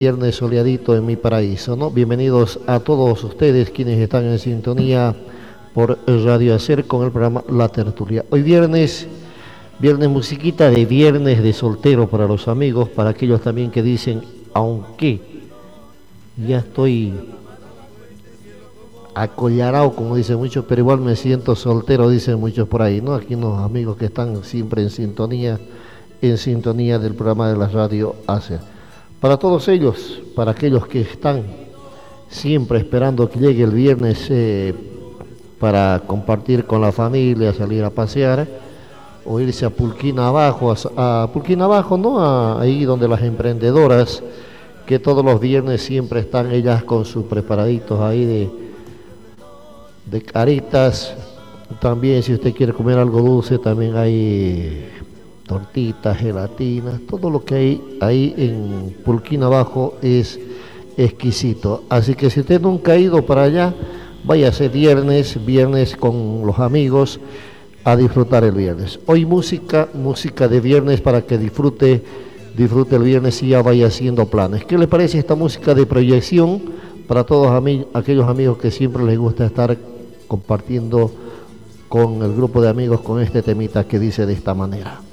Viernes soleadito en mi paraíso, ¿no? Bienvenidos a todos ustedes quienes están en sintonía por Radio Hacer con el programa La Tertulia. Hoy viernes musiquita de viernes de soltero para los amigos, para aquellos también que dicen, aunque ya estoy acollarado, como dicen muchos, pero igual me siento soltero, dicen muchos por ahí, ¿no? Aquí los amigos que están siempre en sintonía del programa de la Radio Hacer. Para todos ellos, para aquellos que están siempre esperando que llegue el viernes para compartir con la familia, salir a pasear o irse a Pulquina Abajo, a Pulquina Abajo, ¿no? Ahí donde las emprendedoras, que todos los viernes siempre están ellas con sus preparaditos ahí de caritas. También si usted quiere comer algo dulce, también hay tortitas, gelatinas, todo lo que hay ahí en Pulquina Abajo es exquisito. Así que si usted nunca ha ido para allá, váyase viernes con los amigos a disfrutar el viernes. Hoy música de viernes para que disfrute el viernes y ya vaya haciendo planes. ¿Qué le parece esta música de proyección para todos aquellos amigos que siempre les gusta estar compartiendo con el grupo de amigos con este temita que dice de esta manera?